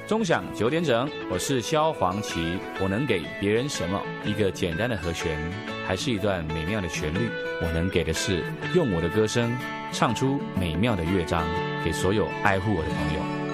钟响9点整，我是萧煌奇。我能给别人什么？一个简单的和弦，还是一段美妙的旋律？我能给的是用我的歌声唱出美妙的乐章，给所有爱护我的朋友。